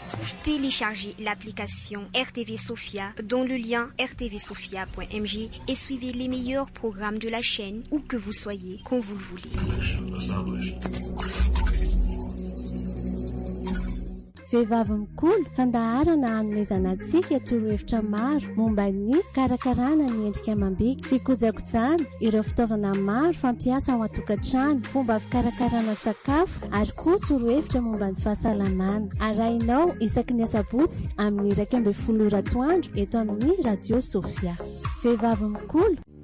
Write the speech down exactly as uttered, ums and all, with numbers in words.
Téléchargez l'application R T V Sofia dont le lien r t v sofia point m j et suivez les meilleurs programmes de la chaîne où que vous soyez, quand vous le voulez. Vehivavy mikolo fandaharana hanomezana antsika torohevitra maro momba ny karakarana ny endrika amam-bika, fikojakojana, ireo fitaovana maro fampiasa ao an-tokantrano, fomba fikarakarana sakafo ary koa torohevitra momba ny fahasalamana. Arahinao isaky ny asabotsy amin'ny iraika ambin'ny folo ora atoandro eto amin'ny Radio Sofia. Vehivavy mikolo